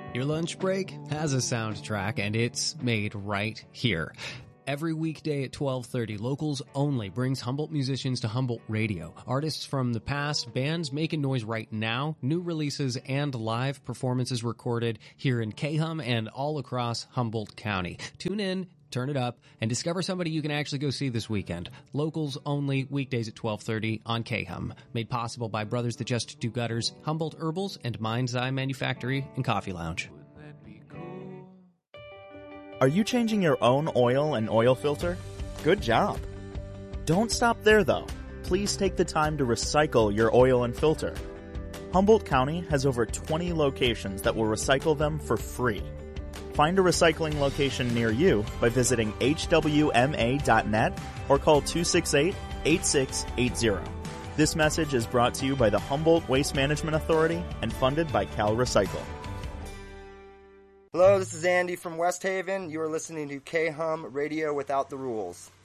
Your lunch break has a soundtrack, and it's made right here. Every weekday at 12:30, Locals Only brings Humboldt musicians to Humboldt Radio. Artists from the past, bands making noise right now, new releases, and live performances recorded here in Cahum and all across Humboldt County. Tune in, turn it up, and discover somebody you can actually go see this weekend. Locals Only, weekdays at 12:30 on Cahum. Made possible by Brothers That Just Do Gutters, Humboldt Herbals, and Mind's Eye Manufactory and Coffee Lounge. Are you changing your own oil and oil filter? Good job. Don't stop there, though. Please take the time to recycle your oil and filter. Humboldt County has over 20 locations that will recycle them for free. Find a recycling location near you by visiting hwma.net or call 268-8680. This message is brought to you by the Humboldt Waste Management Authority and funded by Cal Recycle. Hello, this is Andy from West Haven. You are listening to Cahum Radio Without the Rules.